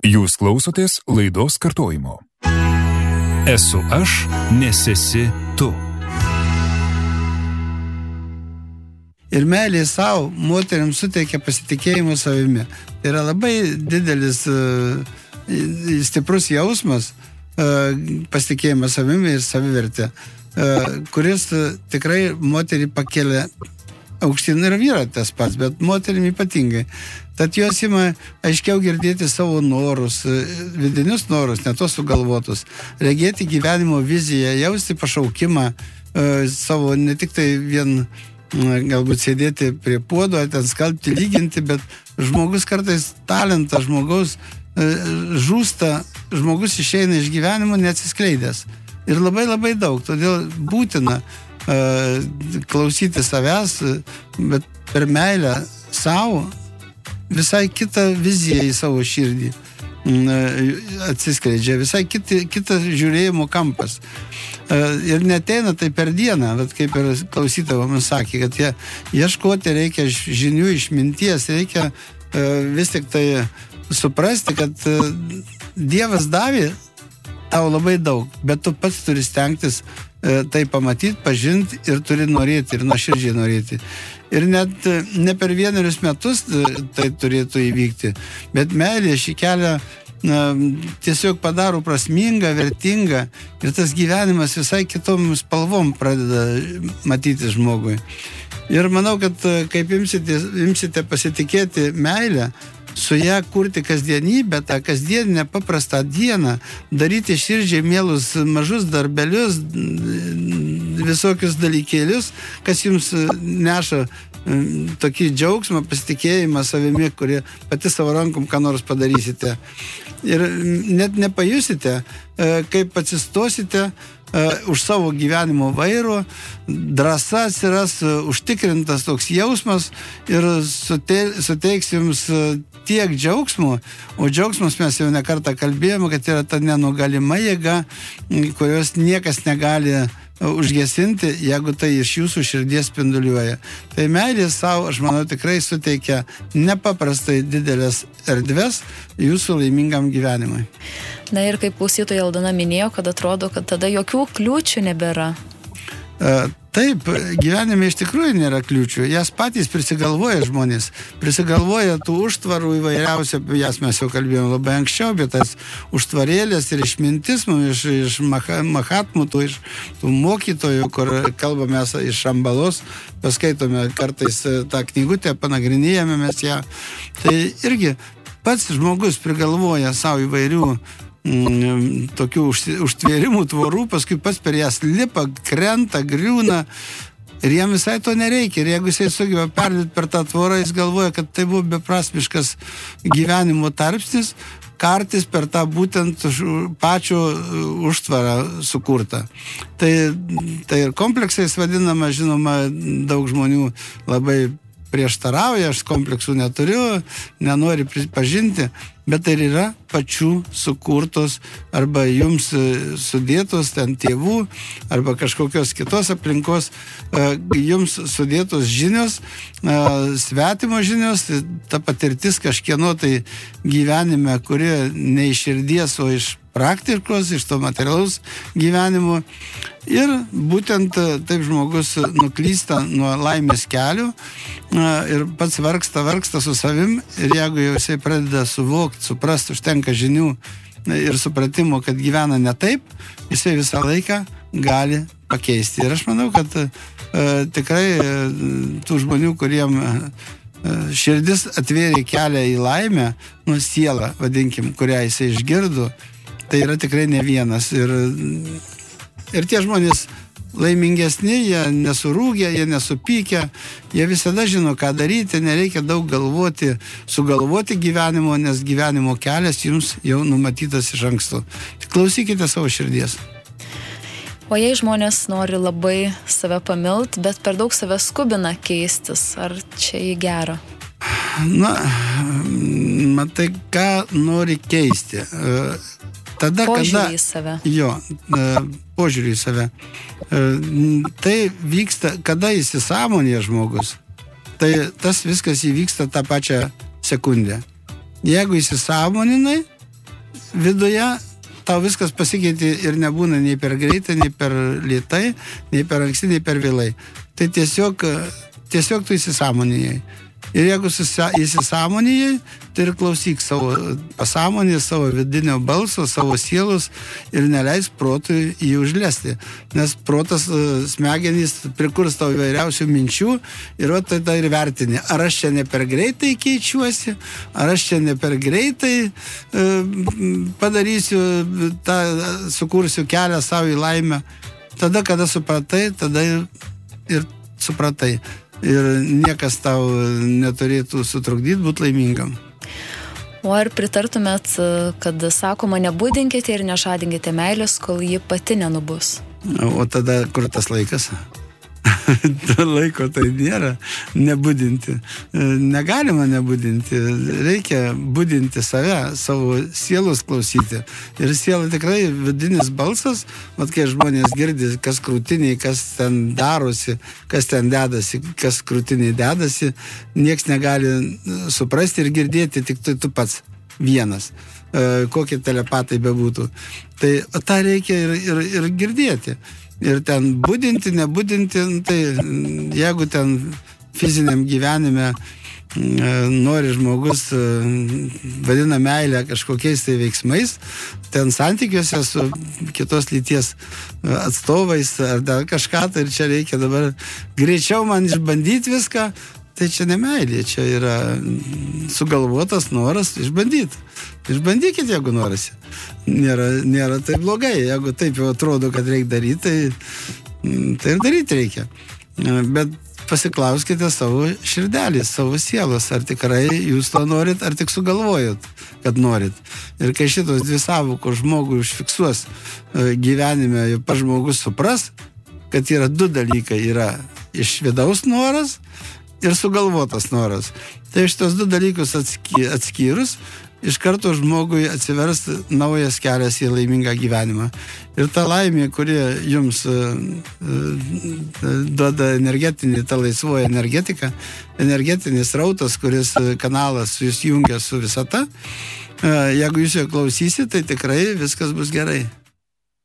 Jūs klausotės laidos kartojimo. Esu aš, nes esi tu. Ir meilė savo moteriams suteikia pasitikėjimą savimi. Tai yra labai didelis, stiprus jausmas, pasitikėjimas savimi ir savivertė, kuris tikrai moterį pakelia aukštyn, ir vyra tas pats, bet moterim ypatingai. Tad jos ima aiškiau girdėti savo norus, vidinius norus, ne tos sugalvotus, regėti gyvenimo viziją, jausti pašaukimą savo, ne tik tai vien galbūt sėdėti prie puodo, ten skalbti, lyginti, bet žmogus kartais talentas, žmogaus žūsta, žmogus išeina iš gyvenimo neatsiskleidęs. Ir labai labai daug, todėl būtina klausyti savęs, bet per meilę savo visai kitą viziją į savo širdį atsiskleidžia, visai kitas žiūrėjimo kampas. Ir neteina tai per dieną, bet kaip ir klausytoja man sakė, kad ieškoti reikia žinių, išminties, reikia vis tik tai suprasti, kad Dievas davė tau labai daug, bet tu pats turi stengtis tai pamatyti, pažinti ir turi norėti, ir nuoširdžiai norėti. Ir net ne per 1 metus tai turėtų įvykti, bet meilė šį kelią tiesiog padaro prasmingą, vertingą ir tas gyvenimas visai kitom spalvom pradeda matyti žmogui. Ir manau, kad kaip imsite pasitikėti meilę, su ją kurti kasdienybę, tą kasdieninę paprastą dieną, daryti širdžiai mielus mažus darbelius, visokius dalykėlius, kas jums neša tokį džiaugsmą, pasitikėjimą savimi, kurie pati savo rankom ką nors padarysite. Ir net nepajusite, kaip atsistosite už savo gyvenimo vairo, drąsa atsiras, užtikrintas toks jausmas ir suteiks jums tiek džiaugsmo, o džiaugsmas mes jau ne kartą kalbėjome, kad yra ta nenugalima jėga, kurios niekas negali užgesinti, jeigu tai iš jūsų širdies spinduliuoja. Tai meilė savo, aš manau, tikrai suteikia nepaprastai didelės erdves jūsų laimingam gyvenimui. Na ir kaip klausytoja Aldona minėjo, kad atrodo, kad tada jokių kliūčių nebėra. Taip, gyvenime iš tikrųjų nėra kliūčių. Jas patys prisigalvoja žmonės. Prisigalvoja tų užtvarų įvairiausių, apie jas mes jau kalbėjome labai anksčiau, bet tas užtvarėlės ir išmintis iš Mahatmų, iš tų mokytojų, kur kalbame iš Šambalos, paskaitome kartais tą knygutę, panagrinėjame mes ją. Tai irgi pats žmogus prigalvoja savo įvairių tokių užtvėrimų, tvorų, paskui pats per jas lipa, krenta, griūna ir jam visai to nereikia. Ir jeigu jisai sugeba perlipti per tą tvorą, jis galvoja, kad tai buvo beprasmiškas gyvenimo tarpsnis, kartis per tą būtent pačio užtvarą sukurtą. Tai ir kompleksais vadinama, žinoma, daug žmonių labai prieštarauja, aš kompleksų neturiu, nenori pripažinti, bet tai yra pačių sukurtos arba jums sudėtos ten tėvų arba kažkokios kitos aplinkos jums sudėtos žinios, svetimo žinios, ta patirtis kažkieno tai gyvenime, kuri ne iš širdies, o iš praktikos, iš to materialaus gyvenimo. Ir būtent taip žmogus nuklysta nuo laimės kelių ir pats vargsta su savim, ir jeigu jau jisai pradeda suvokti, suprasti, užtenka žinių ir supratimo, kad gyvena ne taip, jisai visą laiką gali pakeisti. Ir aš manau, kad tikrai tų žmonių, kuriem širdis atvėrė kelią į laimę, sielą, vadinkim, kurią jisai išgirdo, tai yra tikrai ne vienas. Ir tie žmonės laimingesni, jie nesurūgę, jie nesupykę, jie visada žino, ką daryti, nereikia daug sugalvoti gyvenimo, nes gyvenimo kelias jums jau numatytas iš anksto. Tik klausykite savo širdies. O jei žmonės nori labai save pamilt, bet per daug save skubina keistis, ar čia į gerą? Na, matai, ką nori keisti. Požiūrį į save. Jo, požiūrį į save. Tai vyksta, kada įsisąmonėja žmogus, tai tas viskas įvyksta tą pačią sekundę. Jeigu įsisąmoninai, viduje tau viskas pasikeitė ir nebūna nei per greitai, nei per lėtai, nei per anksti, nei per vėlai. Tai tiesiog tu įsisąmonėjai. Ir jeigu įsisąmonėjai, tai ir klausyk savo pasąmonės, savo vidinio balso, savo sielos ir neleis protui jį užlesti. Nes protas, smegenys prikurs tau įvairiausių minčių ir tada ir vertini. Ar aš čia ne per greitai keičiuosi, ar aš čia ne per greitai padarysiu, sukursiu kelią savo į laimę. Tada, kada supratai, tada ir supratai. Ir niekas tau neturėtų sutrukdyti būti laimingam. O ar pritartumėt, kad sakoma, nebudinkite ir nežadinkite meilės, kol ji pati nenubus? O tada kur tas laikas? Laiko tai nėra nebudinti. Negalima nebudinti. Reikia budinti save, savo sielos klausyti. Ir siela tikrai vidinis balsas, kai žmonės girdi, kas krūtiniai, kas ten darosi, kas ten dedasi, kas krūtiniai dedasi, nieks negali suprasti ir girdėti, tik tu pats vienas. Kokie telepatai bebūtų. Tai tą reikia ir girdėti. Ir ten budinti, nebudinti, tai jeigu ten fiziniam gyvenime nori žmogus vadina meilę kažkokiais tai veiksmais, ten santykiuose su kitos lyties atstovais ar dar kažką, tai ir čia reikia dabar greičiau man išbandyti viską, tai čia ne meilė, čia yra sugalvotas noras išbandyti. Išbandykit, jeigu norisi. Nėra tai blogai. Jeigu taip jau atrodo, kad reikia daryti, tai ir daryti reikia. Bet pasiklauskite savo širdelį, savo sielos, ar tikrai jūs to norit, ar tik sugalvojot, kad norit. Ir kai šitos dvi sąvokos žmogui užfiksuos gyvenime, jau pats žmogus supras, kad yra du dalykai, yra iš vidaus noras ir sugalvotas noras. Tai šitos du dalykus atskyrus, iš karto žmogui atsivers naujas kelias į laimingą gyvenimą. Ir ta laimė, kuri jums duoda energetinį, ta laisvoji energetika, energetinis rautas, kuris kanalas jūs jungia su visata, jeigu jūs jo klausysit, tai tikrai viskas bus gerai.